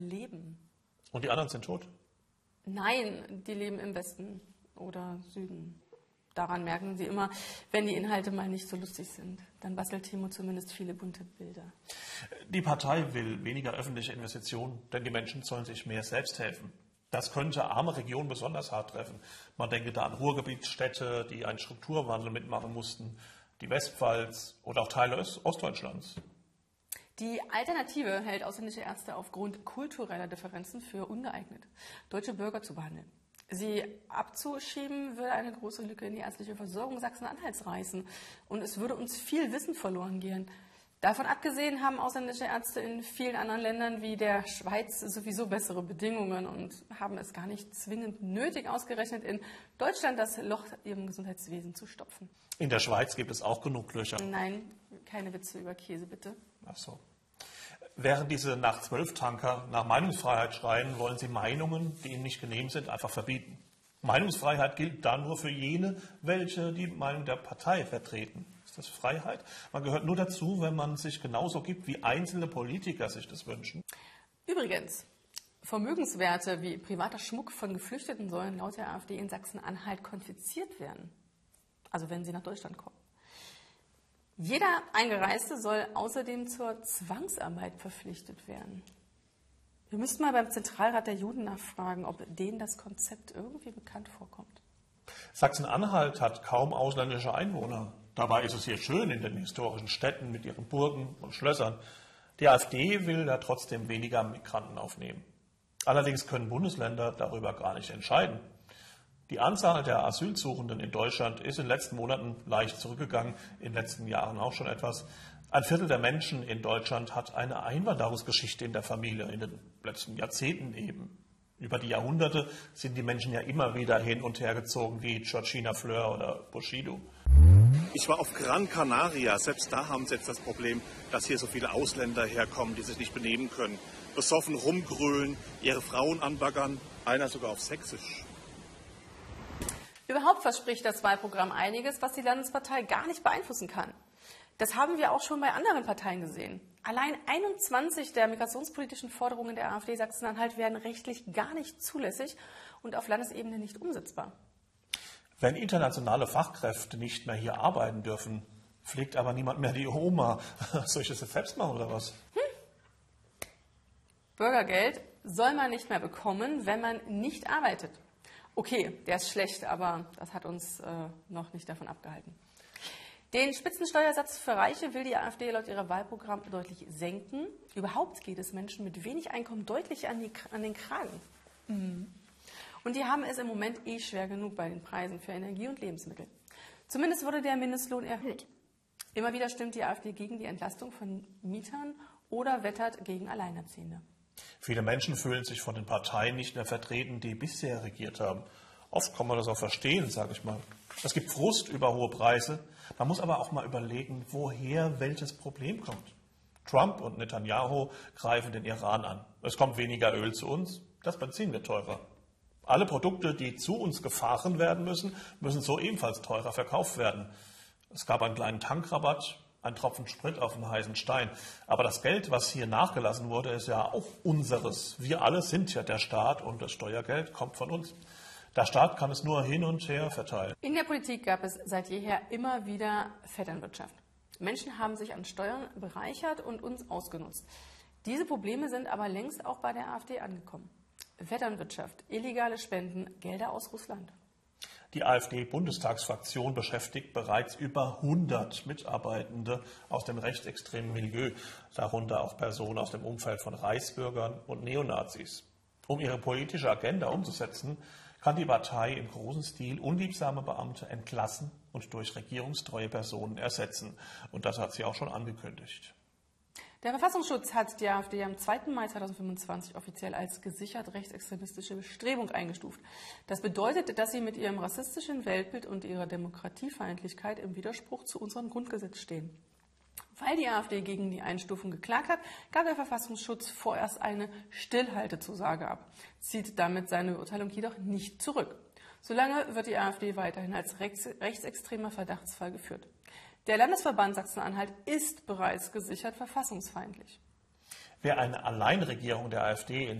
leben. Und die anderen sind tot? Nein, die leben im Westen oder Süden. Daran merken Sie immer, wenn die Inhalte mal nicht so lustig sind. Dann bastelt Timo zumindest viele bunte Bilder. Die Partei will weniger öffentliche Investitionen, denn die Menschen sollen sich mehr selbst helfen. Das könnte arme Regionen besonders hart treffen. Man denke da an Ruhrgebietsstädte, die einen Strukturwandel mitmachen mussten, die Westpfalz oder auch Teile Ostdeutschlands. Die Alternative hält ausländische Ärzte aufgrund kultureller Differenzen für ungeeignet, deutsche Bürger zu behandeln. Sie abzuschieben würde eine große Lücke in die ärztliche Versorgung Sachsen-Anhalts reißen und es würde uns viel Wissen verloren gehen. Davon abgesehen haben ausländische Ärzte in vielen anderen Ländern wie der Schweiz sowieso bessere Bedingungen und haben es gar nicht zwingend nötig, ausgerechnet in Deutschland das Loch im Gesundheitswesen zu stopfen. In der Schweiz gibt es auch genug Löcher. Nein, keine Witze über Käse, bitte. Ach so. Während diese Nach-12-Tanker nach Meinungsfreiheit schreien, wollen sie Meinungen, die ihnen nicht genehm sind, einfach verbieten. Meinungsfreiheit gilt dann nur für jene, welche die Meinung der Partei vertreten. Ist das Freiheit? Man gehört nur dazu, wenn man sich genauso gibt, wie einzelne Politiker sich das wünschen. Übrigens, Vermögenswerte wie privater Schmuck von Geflüchteten sollen laut der AfD in Sachsen-Anhalt konfisziert werden. Also wenn sie nach Deutschland kommen. Jeder Eingereiste soll außerdem zur Zwangsarbeit verpflichtet werden. Wir müssten mal beim Zentralrat der Juden nachfragen, ob denen das Konzept irgendwie bekannt vorkommt. Sachsen-Anhalt hat kaum ausländische Einwohner. Dabei ist es hier schön in den historischen Städten mit ihren Burgen und Schlössern. Die AfD will da trotzdem weniger Migranten aufnehmen. Allerdings können Bundesländer darüber gar nicht entscheiden. Die Anzahl der Asylsuchenden in Deutschland ist in den letzten Monaten leicht zurückgegangen, in den letzten Jahren auch schon etwas. Ein Viertel der Menschen in Deutschland hat eine Einwanderungsgeschichte in der Familie, in den letzten Jahrzehnten eben. Über die Jahrhunderte sind die Menschen ja immer wieder hin und her gezogen, wie Georgina Fleur oder Bushido. Ich war auf Gran Canaria. Selbst da haben sie jetzt das Problem, dass hier so viele Ausländer herkommen, die sich nicht benehmen können. Besoffen rumgrölen, ihre Frauen anbaggern, einer sogar auf Sächsisch. Überhaupt verspricht das Wahlprogramm einiges, was die Landespartei gar nicht beeinflussen kann. Das haben wir auch schon bei anderen Parteien gesehen. Allein 21 der migrationspolitischen Forderungen der AfD Sachsen-Anhalt werden rechtlich gar nicht zulässig und auf Landesebene nicht umsetzbar. Wenn internationale Fachkräfte nicht mehr hier arbeiten dürfen, pflegt aber niemand mehr die Oma. Soll ich das jetzt selbst machen oder was? Bürgergeld soll man nicht mehr bekommen, wenn man nicht arbeitet. Okay, der ist schlecht, aber das hat uns noch nicht davon abgehalten. Den Spitzensteuersatz für Reiche will die AfD laut ihrer Wahlprogramm deutlich senken. Überhaupt geht es Menschen mit wenig Einkommen deutlich an den Kragen. Und die haben es im Moment schwer genug bei den Preisen für Energie und Lebensmittel. Zumindest wurde der Mindestlohn erhöht. Immer wieder stimmt die AfD gegen die Entlastung von Mietern oder wettert gegen Alleinerziehende. Viele Menschen fühlen sich von den Parteien nicht mehr vertreten, die bisher regiert haben. Oft kann man das auch verstehen, sage ich mal. Es gibt Frust über hohe Preise. Man muss aber auch mal überlegen, woher welches Problem kommt. Trump und Netanyahu greifen den Iran an. Es kommt weniger Öl zu uns, das Benzin wird teurer. Alle Produkte, die zu uns gefahren werden müssen, müssen so ebenfalls teurer verkauft werden. Es gab einen kleinen Tankrabatt, ein Tropfen Sprit auf dem heißen Stein. Aber das Geld, was hier nachgelassen wurde, ist ja auch unseres. Wir alle sind ja der Staat und das Steuergeld kommt von uns. Der Staat kann es nur hin und her verteilen. In der Politik gab es seit jeher immer wieder Vetternwirtschaft. Menschen haben sich an Steuern bereichert und uns ausgenutzt. Diese Probleme sind aber längst auch bei der AfD angekommen. Vetternwirtschaft, illegale Spenden, Gelder aus Russland. Die AfD-Bundestagsfraktion beschäftigt bereits über 100 Mitarbeitende aus dem rechtsextremen Milieu, darunter auch Personen aus dem Umfeld von Reichsbürgern und Neonazis. Um ihre politische Agenda umzusetzen, kann die Partei im großen Stil unliebsame Beamte entlassen und durch regierungstreue Personen ersetzen. Und das hat sie auch schon angekündigt. Der Verfassungsschutz hat die AfD am 2. Mai 2025 offiziell als gesichert rechtsextremistische Bestrebung eingestuft. Das bedeutet, dass sie mit ihrem rassistischen Weltbild und ihrer Demokratiefeindlichkeit im Widerspruch zu unserem Grundgesetz stehen. Weil die AfD gegen die Einstufung geklagt hat, gab der Verfassungsschutz vorerst eine Stillhaltezusage ab, zieht damit seine Beurteilung jedoch nicht zurück. Solange wird die AfD weiterhin als rechtsextremer Verdachtsfall geführt. Der Landesverband Sachsen-Anhalt ist bereits gesichert verfassungsfeindlich. Wäre eine Alleinregierung der AfD in